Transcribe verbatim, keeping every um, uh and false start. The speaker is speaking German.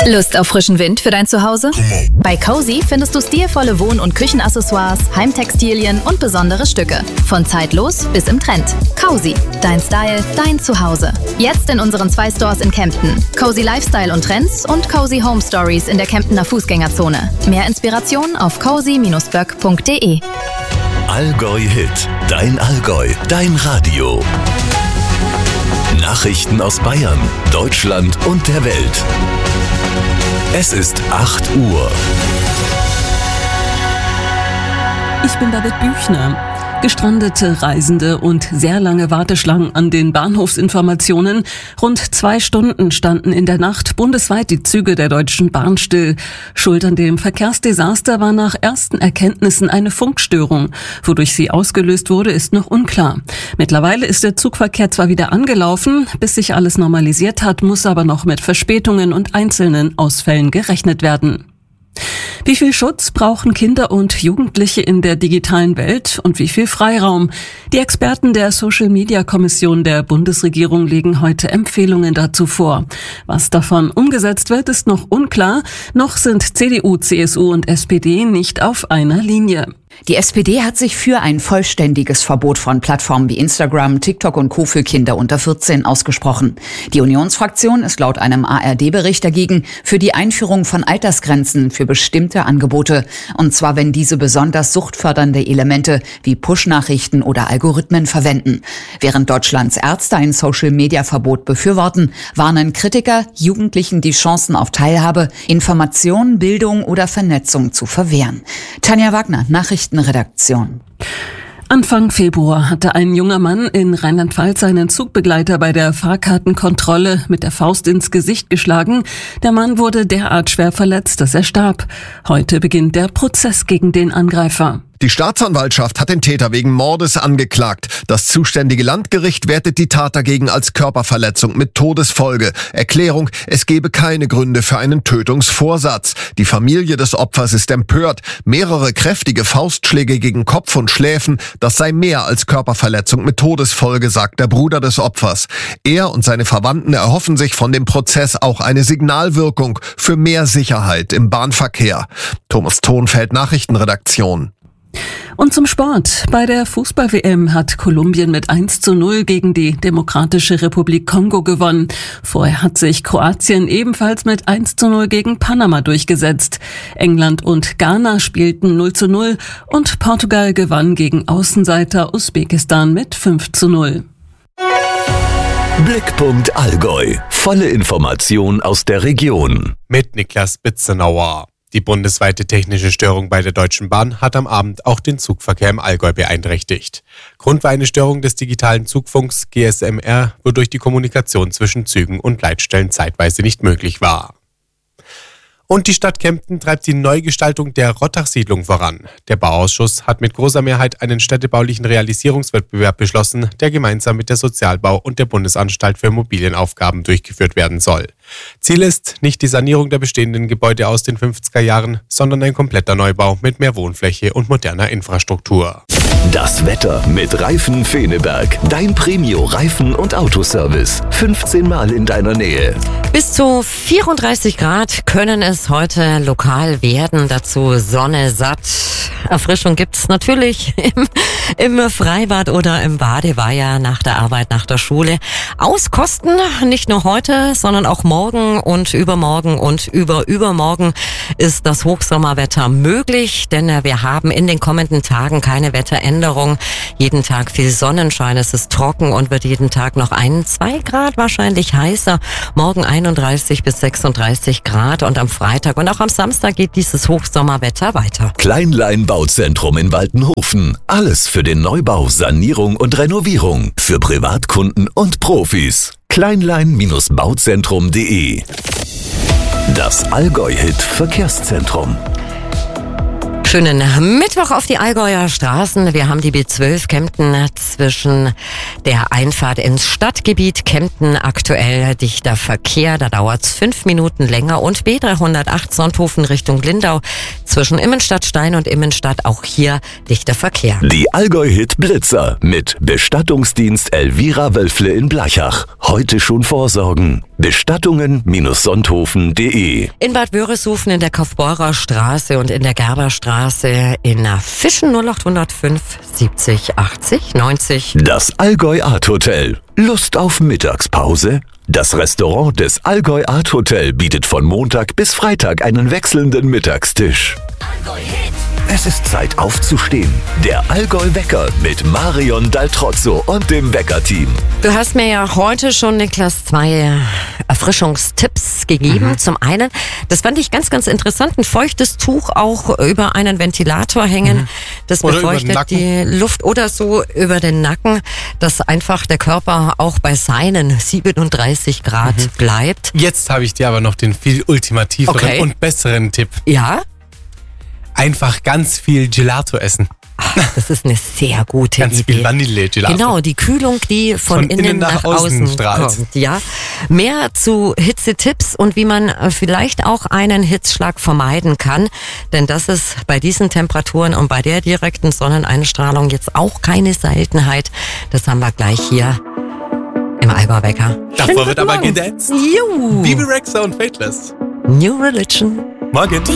Lust auf frischen Wind für dein Zuhause? Bei Cozy findest du stilvolle Wohn- und Küchenaccessoires, Heimtextilien und besondere Stücke. Von zeitlos bis im Trend. Cozy, dein Style, dein Zuhause. Jetzt in unseren zwei Stores in Kempten. Cozy Lifestyle und Trends und Cozy Home Stories in der Kemptener Fußgängerzone. Mehr Inspiration auf cozy Bindestrich böck Punkt de. Allgäu Hit, dein Allgäu, dein Radio. Nachrichten aus Bayern, Deutschland und der Welt. Es ist acht Uhr. Ich bin David Büchner. Gestrandete Reisende und sehr lange Warteschlangen an den Bahnhofsinformationen. Rund zwei Stunden standen in der Nacht bundesweit die Züge der Deutschen Bahn still. Schuld an dem Verkehrsdesaster war nach ersten Erkenntnissen eine Funkstörung. Wodurch sie ausgelöst wurde, ist noch unklar. Mittlerweile ist der Zugverkehr zwar wieder angelaufen, bis sich alles normalisiert hat, muss aber noch mit Verspätungen und einzelnen Ausfällen gerechnet werden. Wie viel Schutz brauchen Kinder und Jugendliche in der digitalen Welt und wie viel Freiraum? Die Experten der Social-Media-Kommission der Bundesregierung legen heute Empfehlungen dazu vor. Was davon umgesetzt wird, ist noch unklar. Noch sind C D U, C S U und S P D nicht auf einer Linie. Die S P D hat sich für ein vollständiges Verbot von Plattformen wie Instagram, TikTok und Co. für Kinder unter vierzehn ausgesprochen. Die Unionsfraktion ist laut einem A R D-Bericht dagegen für die Einführung von Altersgrenzen für bestimmte Angebote. Und zwar, wenn diese besonders suchtfördernde Elemente wie Push-Nachrichten oder Algorithmen verwenden. Während Deutschlands Ärzte ein Social-Media-Verbot befürworten, warnen Kritiker, Jugendlichen die Chancen auf Teilhabe, Information, Bildung oder Vernetzung zu verwehren. Tanja Wagner, Nachrichten Redaktion. Anfang Februar hatte ein junger Mann in Rheinland-Pfalz seinen Zugbegleiter bei der Fahrkartenkontrolle mit der Faust ins Gesicht geschlagen. Der Mann wurde derart schwer verletzt, dass er starb. Heute beginnt der Prozess gegen den Angreifer. Die Staatsanwaltschaft hat den Täter wegen Mordes angeklagt. Das zuständige Landgericht wertet die Tat dagegen als Körperverletzung mit Todesfolge. Erklärung: Es gebe keine Gründe für einen Tötungsvorsatz. Die Familie des Opfers ist empört. Mehrere kräftige Faustschläge gegen Kopf und Schläfen, das sei mehr als Körperverletzung mit Todesfolge, sagt der Bruder des Opfers. Er und seine Verwandten erhoffen sich von dem Prozess auch eine Signalwirkung für mehr Sicherheit im Bahnverkehr. Thomas Thonfeld, Nachrichtenredaktion. Und zum Sport. Bei der Fußball-W M hat Kolumbien mit eins zu null gegen die Demokratische Republik Kongo gewonnen. Vorher hat sich Kroatien ebenfalls mit eins zu null gegen Panama durchgesetzt. England und Ghana spielten null zu null und Portugal gewann gegen Außenseiter Usbekistan mit fünf zu null. Blickpunkt Allgäu. Volle Information aus der Region. Mit Niklas Bitzenauer. Die bundesweite technische Störung bei der Deutschen Bahn hat am Abend auch den Zugverkehr im Allgäu beeinträchtigt. Grund war eine Störung des digitalen Zugfunks G S M R, wodurch die Kommunikation zwischen Zügen und Leitstellen zeitweise nicht möglich war. Und die Stadt Kempten treibt die Neugestaltung der Rottach-Siedlung voran. Der Bauausschuss hat mit großer Mehrheit einen städtebaulichen Realisierungswettbewerb beschlossen, der gemeinsam mit der Sozialbau und der Bundesanstalt für Immobilienaufgaben durchgeführt werden soll. Ziel ist nicht die Sanierung der bestehenden Gebäude aus den fünfziger Jahren, sondern ein kompletter Neubau mit mehr Wohnfläche und moderner Infrastruktur. Das Wetter mit Reifen Feneberg. Dein Premio-Reifen- und Autoservice. fünfzehn Mal in deiner Nähe. Bis zu vierunddreißig Grad können es heute lokal werden. Dazu Sonne satt. Erfrischung gibt's natürlich im, im Freibad oder im Badeweiher nach der Arbeit, nach der Schule. Auskosten nicht nur heute, sondern auch morgen und übermorgen und überübermorgen ist das Hochsommerwetter möglich, denn wir haben in den kommenden Tagen keine Wetteränderung. Jeden Tag viel Sonnenschein, es ist trocken und wird jeden Tag noch ein, zwei Grad wahrscheinlich heißer. Morgen einunddreißig bis sechsunddreißig Grad und am Freitag und auch am Samstag geht dieses Hochsommerwetter weiter. Kleinlein Bauzentrum in Waltenhofen. Alles für den Neubau, Sanierung und Renovierung. Für Privatkunden und Profis. kleinlein Bauzentrum punkt de. Das Allgäu-Hit Verkehrszentrum. Schönen Mittwoch auf die Allgäuer Straßen. Wir haben die B zwölf Kempten zwischen der Einfahrt ins Stadtgebiet Kempten aktuell dichter Verkehr. Da dauert es fünf Minuten länger. Und B dreihundertacht Sonthofen Richtung Lindau zwischen Immenstadt-Stein und Immenstadt auch hier dichter Verkehr. Die Allgäu-Hit Blitzer mit Bestattungsdienst Elvira Wölfle in Blachach. Heute schon vorsorgen. Bestattungen Sonthofen punkt de. In Bad Wörishofen in der Kaufbeurer Straße und in der Gerberstraße in Fischen null acht null fünf siebzig achtzig neunzig. Das Allgäu Art Hotel. Lust auf Mittagspause? Das Restaurant des Allgäu Art Hotel bietet von Montag bis Freitag einen wechselnden Mittagstisch. Es ist Zeit aufzustehen. Der Allgäu-Wecker mit Marion Daltrozzo und dem Wecker-Team. Du hast mir ja heute schon, Niklas, zwei Erfrischungstipps gegeben. Mhm. Zum einen, das fand ich ganz, ganz interessant, ein feuchtes Tuch auch über einen Ventilator hängen. Mhm. Das oder befeuchtet die Luft oder so über den Nacken, dass einfach der Körper auch bei seinen siebenunddreißig Grad mhm. bleibt. Jetzt habe ich dir aber noch den viel ultimativeren okay. und besseren Tipp. Ja? Einfach ganz viel Gelato essen. Ach, das ist eine sehr gute ganz Idee. Viel Vanille-Gelato. Genau, die Kühlung, die von, von innen, innen nach, nach außen, außen strahlt. kommt. Ja. Mehr zu Hitzetipps und wie man vielleicht auch einen Hitzschlag vermeiden kann. Denn das ist bei diesen Temperaturen und bei der direkten Sonneneinstrahlung jetzt auch keine Seltenheit. Das haben wir gleich hier im Allgäu-Wecker. Davor wird aber gedanced. Juhu. Bibi Rexha und Fateless. New Religion. Morgen.